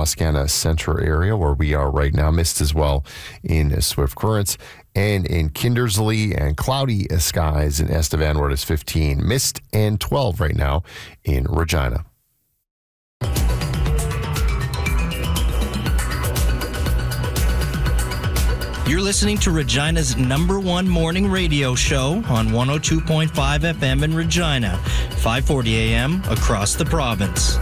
Wascana Center area where we are right now. Mist as well in Swift Currents. And in Kindersley and cloudy skies in Estevan where it is 15. Mist and 12 right now in Regina. You're listening to Regina's #1 morning radio show on 102.5 FM in Regina, 540 AM across the province.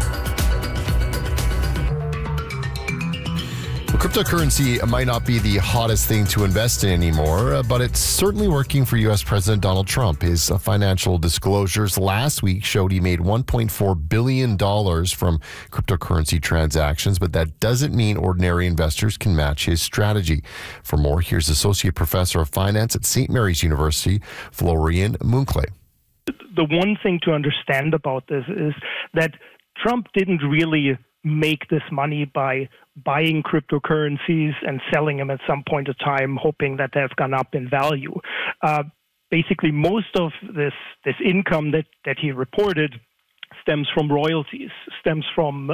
Well, cryptocurrency might not be the hottest thing to invest in anymore, but it's certainly working for U.S. President Donald Trump. His financial disclosures last week showed he made $1.4 billion from cryptocurrency transactions, but that doesn't mean ordinary investors can match his strategy. For more, here's Associate Professor of Finance at St. Mary's University, Florian Munkley. The one thing to understand about this is that Trump didn't really make this money by buying cryptocurrencies and selling them at some point of time, hoping that they've gone up in value. Basically, most of this income that he reported stems from royalties, stems from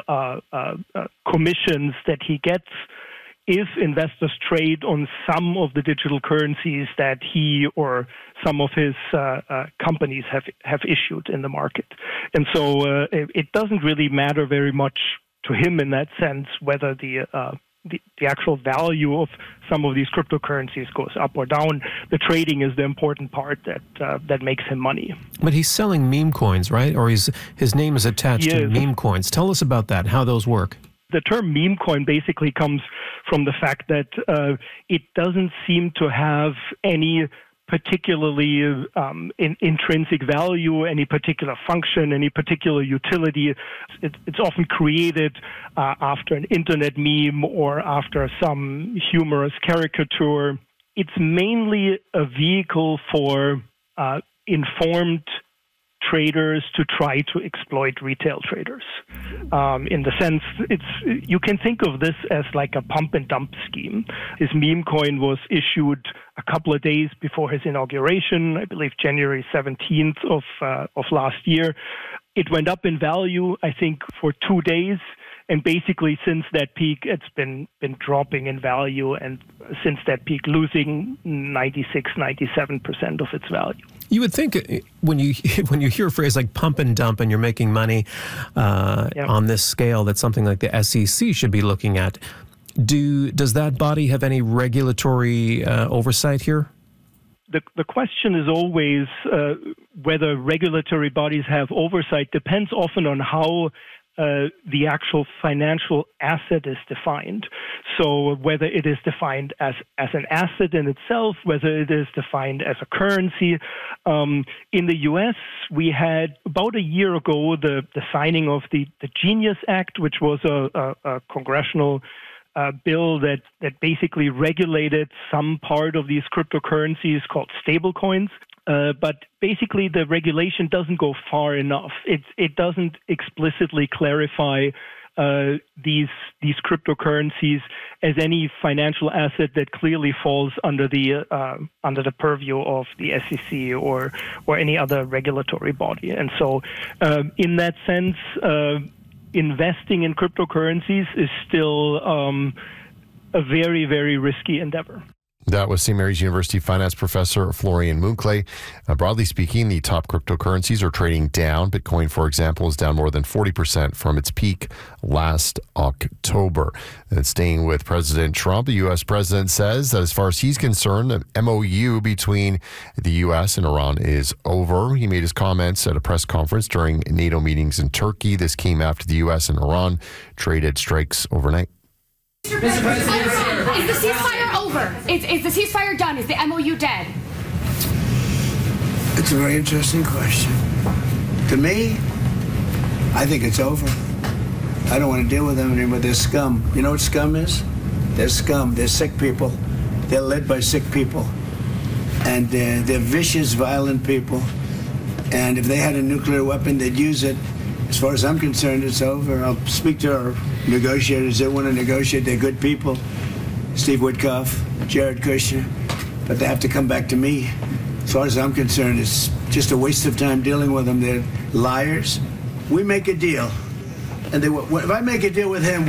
commissions that he gets if investors trade on some of the digital currencies that he or some of his companies have issued in the market. And so it doesn't really matter very much to him in that sense whether the actual value of some of these cryptocurrencies goes up or down. The trading is the important part that makes him money. But he's selling meme coins, right? Or his name is attached to meme coins. Tell us about that, how those work. The term meme coin basically comes from the fact that it doesn't seem to have any particularly intrinsic value, any particular function, any particular utility. It's often created after an internet meme or after some humorous caricature. It's mainly a vehicle for informed traders to try to exploit retail traders. In the sense, you can think of this as like a pump and dump scheme. His meme coin was issued a couple of days before his inauguration, I believe January 17th of last year. It went up in value, I think, for 2 days. And basically, since that peak, it's been dropping in value, and since that peak, losing 96, 97% of its value. You would think when you hear a phrase like pump and dump and you're making money on this scale, that something like the SEC should be looking at. Does that body have any regulatory oversight here? The question is always whether regulatory bodies have oversight. Depends often on how the actual financial asset is defined. So whether it is defined as an asset in itself, whether it is defined as a currency. In the U.S., we had about a year ago the signing of the Genius Act, which was a congressional bill that basically regulated some part of these cryptocurrencies called stablecoins. But basically, the regulation doesn't go far enough. It doesn't explicitly clarify these cryptocurrencies as any financial asset that clearly falls under the purview of the SEC or any other regulatory body. And so, in that sense, investing in cryptocurrencies is still a very, very risky endeavor. That was St. Mary's University finance professor Florian Munkley. Broadly speaking, the top cryptocurrencies are trading down. Bitcoin, for example, is down more than 40% from its peak last October. And staying with President Trump, the U.S. president says that as far as he's concerned, the MOU between the U.S. and Iran is over. He made his comments at a press conference during NATO meetings in Turkey. This came after the U.S. and Iran traded strikes overnight. Mr. President, is the ceasefire over? Is the ceasefire done? Is the MOU dead? It's a very interesting question. To me, I think it's over. I don't want to deal with them anymore. They're scum. You know what scum is? They're scum. They're sick people. They're led by sick people. And they're vicious, violent people. And if they had a nuclear weapon, they'd use it. As far as I'm concerned, it's over. I'll speak to our negotiators. They want to negotiate. They're good people. Steve Witkoff, Jared Kushner. But they have to come back to me. As far as I'm concerned, it's just a waste of time dealing with them. They're liars. We make a deal. And if I make a deal with him,